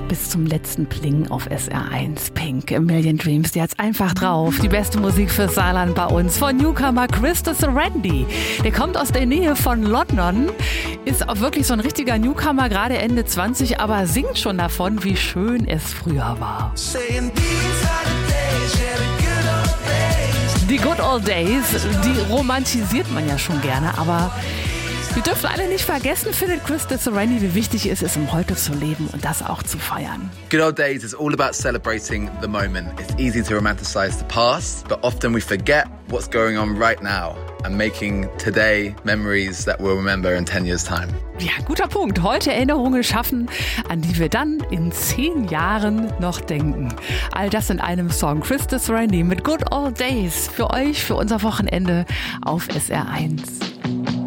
bis zum letzten Pling auf SR1. Pink, A Million Dreams, die hat's einfach drauf. Die beste Musik fürs Saarland bei uns von Newcomer Christo Serenity. Der kommt aus der Nähe von London, ist auch wirklich so ein richtiger Newcomer, gerade Ende 20, aber singt schon davon, wie schön es früher war. Die Good Old Days, die romantisiert man ja schon gerne, aber wir dürfen alle nicht vergessen, findet Christo Serenity, wie wichtig es ist, um heute zu leben und das auch zu feiern. Good Old Days is all about celebrating the moment. It's easy to romanticize the past, but often we forget what's going on right now and making today memories that we'll remember in 10 years' time. Ja, guter Punkt. Heute Erinnerungen schaffen, an die wir dann in 10 Jahren noch denken. All das in einem Song. Christo Serenity mit Good Old Days für euch, für unser Wochenende auf SR1.